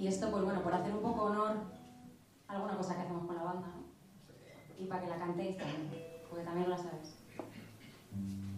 Y esto, pues bueno, por hacer un poco honor a alguna cosa que hacemos con la banda, ¿no? Y para que la cantéis también, porque también la sabes.